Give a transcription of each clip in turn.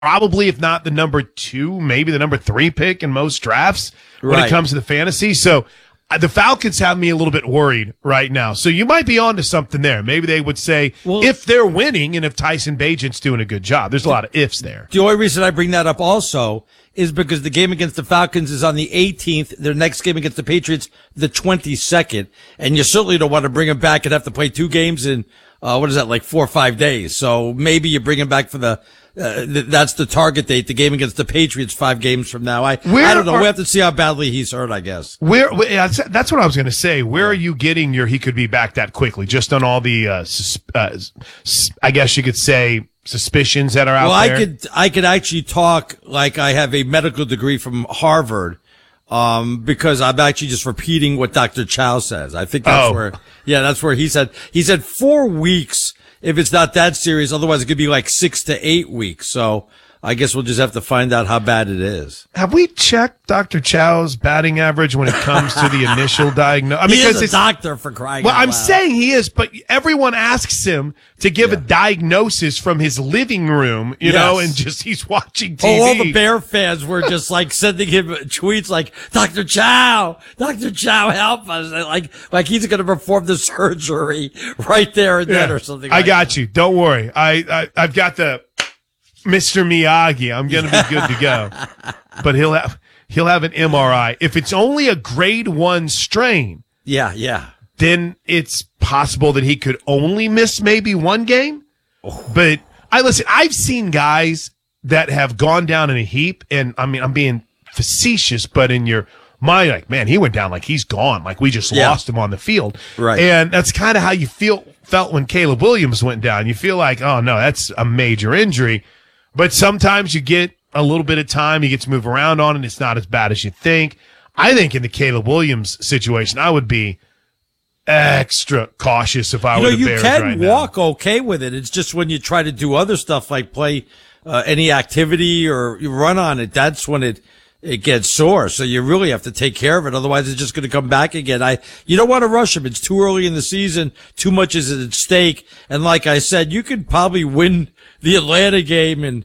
probably, if not the number 2, maybe the number 3 pick in most drafts when it comes to the fantasy. So the Falcons have me a little bit worried right now. So you might be onto something there. Maybe they would say, if they're winning and if Tyson Bagent's doing a good job. There's a lot of ifs there. The only reason I bring that up also is because the game against the Falcons is on the 18th. Their next game against the Patriots, the 22nd. And you certainly don't want to bring him back and have to play 2 games in, like 4 or 5 days. So maybe you bring him back for that's the target date, the game against the Patriots 5 games from now. I don't know. We have to see how badly he's hurt, I guess. That's what I was going to say. Where are you getting he could be back that quickly? Just on all the, I guess you could say, suspicions that are out there? Well, I could actually talk like I have a medical degree from Harvard, because I'm actually just repeating what Dr. Chow says. I think that's where he said 4 weeks if it's not that serious. Otherwise, it could be like 6 to 8 weeks. So I guess we'll just have to find out how bad it is. Have we checked Dr. Chow's batting average when it comes to the initial diagnosis? He is a doctor, for crying out loud. Well, I'm saying he is, but everyone asks him to give a diagnosis from his living room, you know, and just he's watching TV. All the Bear fans were just like sending him tweets like, Dr. Chow, help us. Like he's going to perform the surgery right there and then or something. I got you. Don't worry. I've got the Mr. Miyagi. I'm going to be good to go. But he'll have an MRI. If it's only a grade 1 strain. Yeah. Then it's possible that he could only miss maybe 1 game. But I've seen guys that have gone down in a heap, and I mean, I'm being facetious, but in your mind, like, man, he went down like he's gone, like we just lost him on the field. Right. And that's kind of how you felt when Caleb Williams went down. You feel like, oh no, that's a major injury. But sometimes you get a little bit of time, you get to move around on it, it's not as bad as you think. I think in the Caleb Williams situation, I would be extra cautious if I were the Bears right now. You can walk okay with it. It's just when you try to do other stuff like play any activity or you run on it, that's when it gets sore. So you really have to take care of it. Otherwise, it's just going to come back again. You don't want to rush him. It's too early in the season. Too much is at stake. And like I said, you could probably win the Atlanta game and,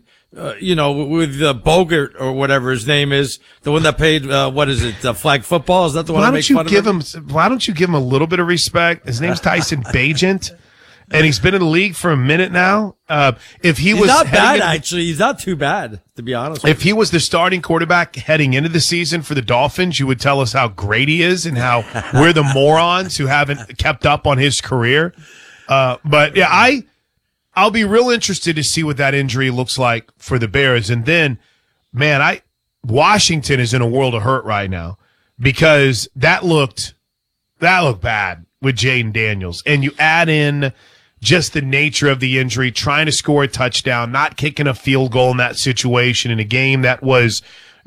with Bogart or whatever his name is, the one that paid, flag football? Is that the one that makes fun of him? Why don't you give him a little bit of respect? His name's Tyson Bagent, and he's been in the league for a minute now. He's not bad, actually. He's not too bad, to be honest with you. If he was the starting quarterback heading into the season for the Dolphins, you would tell us how great he is and how we're the morons who haven't kept up on his career. But yeah, I'll be real interested to see what that injury looks like for the Bears. And then, man, Washington is in a world of hurt right now because that looked bad with Jaden Daniels. And you add in just the nature of the injury, trying to score a touchdown, not kicking a field goal in that situation in a game that was,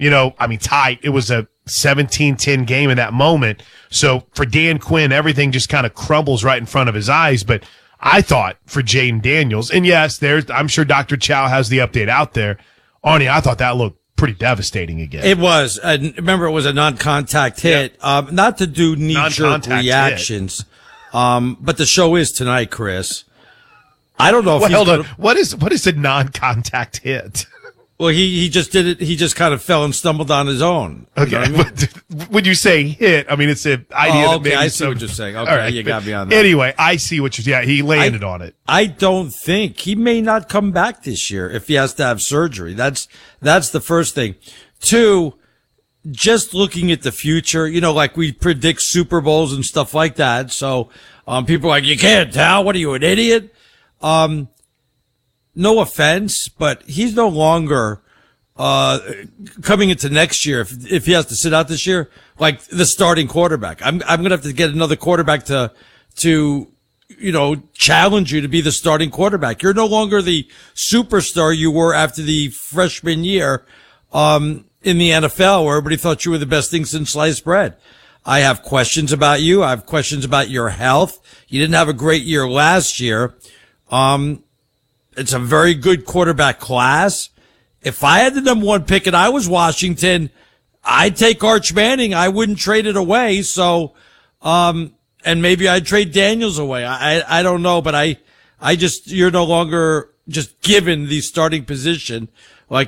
tight. It was a 17-10 game in that moment. So for Dan Quinn, everything just kind of crumbles right in front of his eyes. But I thought for Jaden Daniels, and yes, I'm sure Dr. Chow has the update out there. Arnie, I thought that looked pretty devastating again. It was. Remember, it was a non-contact hit. Yep. Not to do knee-jerk reactions, but the show is tonight, Chris. I don't know if hold on. What is a non-contact hit? Well, he just did it. He just kind of fell and stumbled on his own. Okay. You know what I mean? When you say hit, I mean, it's an idea that maybe I see what you're saying. Okay, right. You got me on that. Anyway, I see what he landed on it. I don't think he may not come back this year if he has to have surgery. That's the first thing. 2, just looking at the future, like we predict Super Bowls and stuff like that. So, people are like, you can't tell. What are you, an idiot? No offense, but he's no longer coming into next year if he has to sit out this year, like the starting quarterback. I'm gonna have to get another quarterback to challenge you to be the starting quarterback. You're no longer the superstar you were after the freshman year in the NFL, where everybody thought you were the best thing since sliced bread. I have questions about you. I have questions about your health. You didn't have a great year last year. It's a very good quarterback class. If I had the number 1 pick and I was Washington, I'd take Arch Manning. I wouldn't trade it away. So, and maybe I'd trade Daniels away. I don't know, but you're no longer just given the starting position